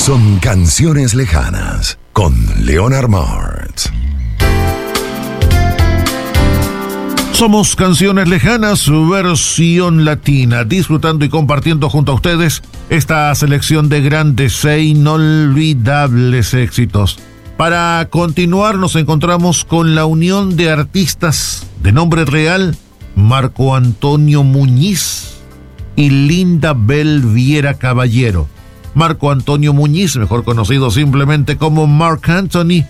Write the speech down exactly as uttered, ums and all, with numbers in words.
son Canciones Lejanas con Leonard Martz. Somos Canciones Lejanas, versión latina, disfrutando y compartiendo junto a ustedes esta selección de grandes e inolvidables éxitos. Para continuar nos encontramos con la unión de artistas de nombre real, Marco Antonio Muñiz y Linda Bel Viera Caballero. Marco Antonio Muñiz, mejor conocido simplemente como Marc Anthony,